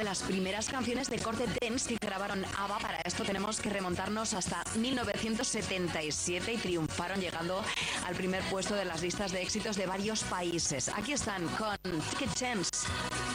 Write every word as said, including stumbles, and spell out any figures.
las primeras canciones de corte dance que grabaron ABBA. Para esto tenemos que remontarnos hasta mil novecientos setenta y siete y triunfaron llegando al primer puesto de las listas de éxitos de varios países. Aquí están con Take a Chance.